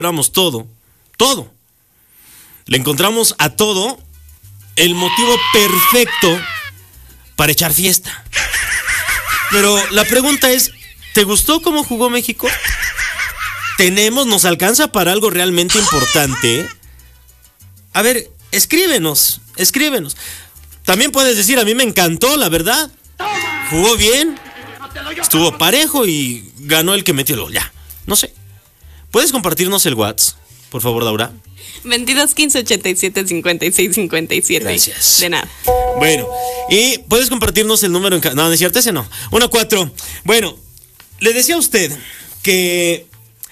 encontramos todo. Le encontramos a todo el motivo perfecto para echar fiesta. Pero la pregunta es, ¿te gustó cómo jugó México? ¿Nos alcanza para algo realmente importante? A ver, escríbenos. También puedes decir, a mí me encantó, la verdad. Jugó bien, estuvo parejo y ganó el que metió el gol. Ya, no sé. ¿Puedes compartirnos el WhatsApp, por favor, Laura? 22 15 87 56 57. Gracias. De nada. Bueno, y puedes compartirnos el número en... No es cierto, ese no. 1-4. Bueno, le decía a usted que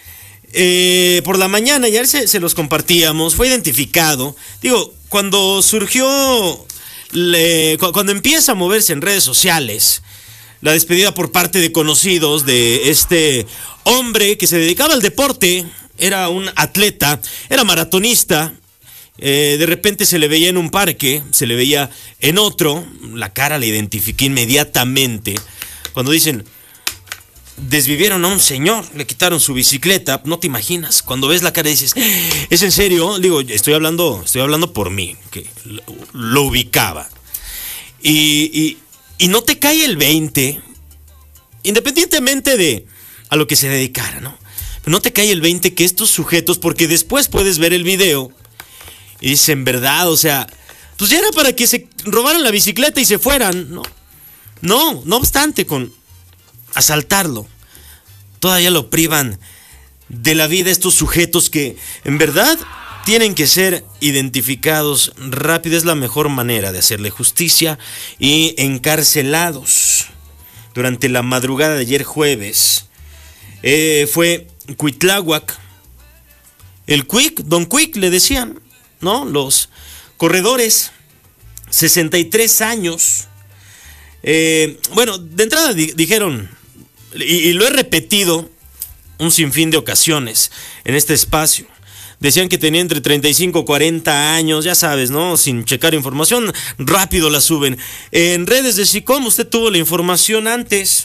por la mañana, ya se los compartíamos, fue identificado. Digo, cuando surgió, cuando empieza a moverse en redes sociales, la despedida por parte de conocidos de este hombre que se dedicaba al deporte, era un atleta, era maratonista, de repente se le veía en un parque, se le veía en otro, la cara la identifiqué inmediatamente. Cuando dicen, desvivieron a un señor, le quitaron su bicicleta, no te imaginas, cuando ves la cara dices, ¿es en serio? Digo, estoy hablando por mí, que lo ubicaba. Y no te cae el 20, independientemente de a lo que se dedicara, ¿no? Pero no te cae el 20 que estos sujetos, porque después puedes ver el video y dicen, verdad, o sea, pues ya era para que se robaran la bicicleta y se fueran, ¿no? No obstante, con asaltarlo, todavía lo privan de la vida estos sujetos que en verdad tienen que ser identificados rápido. Es la mejor manera de hacerle justicia, y encarcelados durante la madrugada de ayer jueves. Fue Cuitláhuac, el Quick, Don Quick le decían, ¿no? Los corredores, 63 años. Bueno, de entrada dijeron, y lo he repetido un sinfín de ocasiones en este espacio, decían que tenía entre 35 y 40 años, ya sabes, ¿no? Sin checar información, rápido la suben. En redes de SICOM usted tuvo la información antes,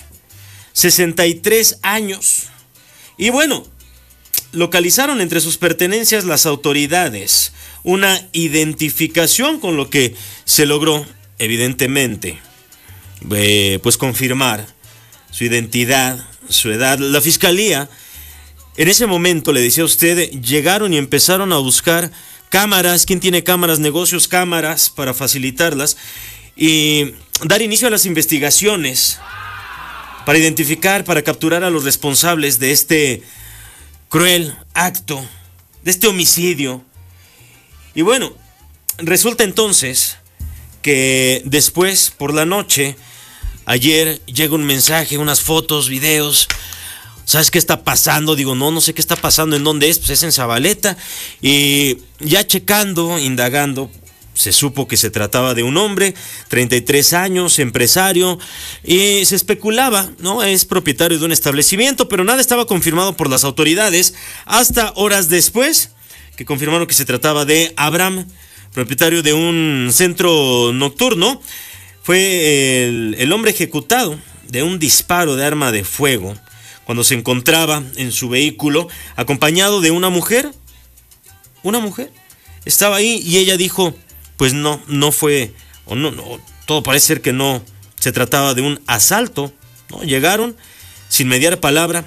63 años. Y bueno, localizaron entre sus pertenencias las autoridades una identificación, con lo que se logró, evidentemente, pues confirmar su identidad, su edad. La fiscalía, en ese momento, le decía a usted, llegaron y empezaron a buscar cámaras. ¿Quién tiene cámaras? Negocios cámaras, para facilitarlas y dar inicio a las investigaciones para identificar, para capturar a los responsables de este cruel acto, de este homicidio. Y bueno, resulta entonces que después, por la noche, ayer llega un mensaje, unas fotos, videos. ¿Sabes qué está pasando? Digo, no sé qué está pasando. ¿En dónde es? Pues es en Zabaleta. Y ya checando, indagando, se supo que se trataba de un hombre, 33 años, empresario, y se especulaba, ¿no? Es propietario de un establecimiento, pero nada estaba confirmado por las autoridades hasta horas después, que confirmaron que se trataba de Abraham, propietario de un centro nocturno. Fue el hombre ejecutado de un disparo de arma de fuego cuando se encontraba en su vehículo acompañado de una mujer. Una mujer estaba ahí y ella dijo, pues no fue, o no, todo parece ser que no se trataba de un asalto, ¿no? Llegaron, sin mediar palabra,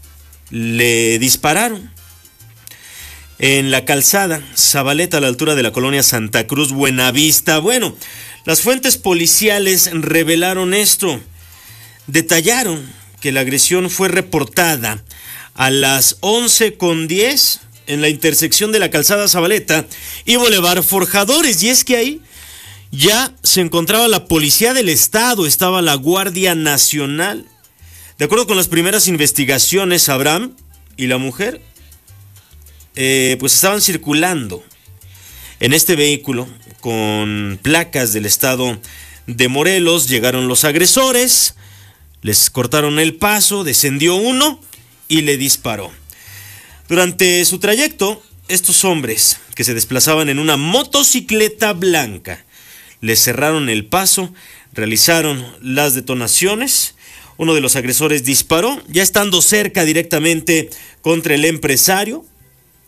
le dispararon en la calzada Zabaleta, a la altura de la colonia Santa Cruz, Buenavista. Bueno, las fuentes policiales revelaron esto, detallaron que la agresión fue reportada a las 11:10 en la intersección de la calzada Zabaleta y Boulevard Forjadores, y es que ahí ya se encontraba la policía del estado, estaba la Guardia Nacional. De acuerdo con las primeras investigaciones, Abraham y la mujer pues estaban circulando en este vehículo con placas del estado de Morelos. Llegaron los agresores, les cortaron el paso, descendió uno y le disparó. Durante su trayecto, estos hombres, que se desplazaban en una motocicleta blanca, les cerraron el paso, realizaron las detonaciones. Uno de los agresores disparó, ya estando cerca directamente contra el empresario.